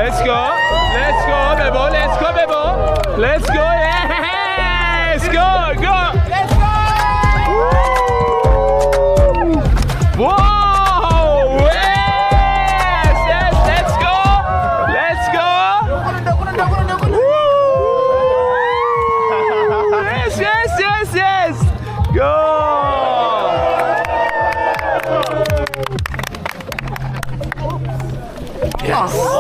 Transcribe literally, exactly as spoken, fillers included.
Let's go. Let's go, Bebo. Let's go, Bebo. Let's go. Yes. Go, go. Let's go. Whoa. Yes. Yes. Let's go. Let's go. Woo. Yes, yes, yes, yes. Go. Yes.